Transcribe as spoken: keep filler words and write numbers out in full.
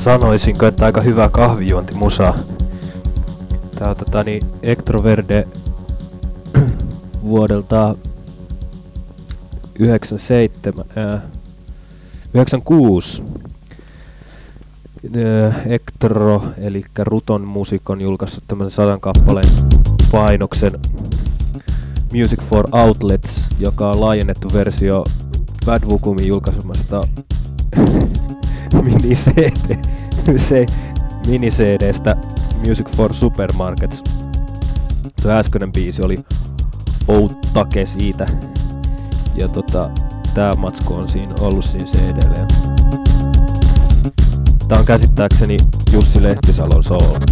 sanoisinko, että aika hyvä kahvijuontimusa. Tää on tota niin Electroverde vuodelta yhdeksänkymmentäseitsemän, äh, yhdeksänkymmentäkuusi. Äh, Electro, eli Ruton Music on julkaissut tämmönen sadan kappaleen painoksen Music for Outlets, joka on laajennettu versio Bad Wukumin julkaisemasta mini-C D, se mini-C D:stä Music for Supermarkets. Tuo äskeinen biisi oli Outtake siitä. Ja tota, tää matsku on siinä ollut siinä C D:llä. Tää on käsittääkseni Jussi Lehtisalon soolo.